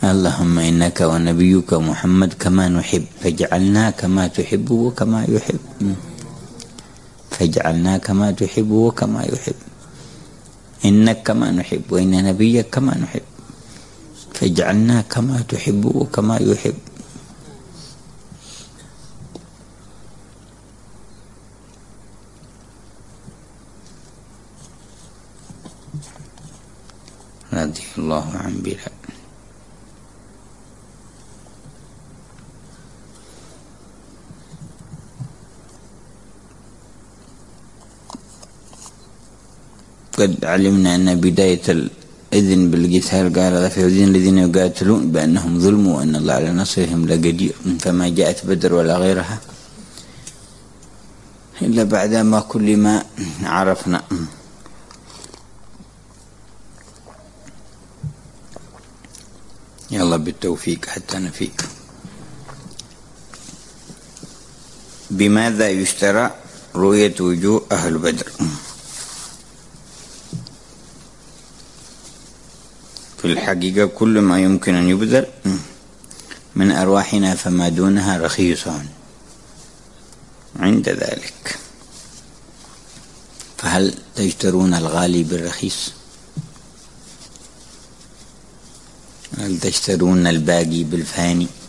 اللهم إنك ونبيك محمد كما نحب فاجعلنا كما تحب وكما يحب، فاجعلنا كما تحب وكما يحب، إنك كما نحب وإن نبيك كما نحب، فاجعلنا كما تحب وكما يحب. رضي الله عن بلال. قد علمنا أن بداية الإذن بالقتال قال في أذن الذين يقاتلون بأنهم ظلموا وأن الله على نصرهم لقدير، فما جاءت بدر ولا غيرها إلا بعد ما كل ما عرفنا. يلا بالتوفيق حتى نفيق. بماذا يشترى رؤية وجوه أهل بدر؟ في الحقيقة كل ما يمكن أن يبذل من أرواحنا فما دونها رخيص عند ذلك، فهل تشترون الغالي بالرخيص؟ هل تشترون الباقي بالفاني؟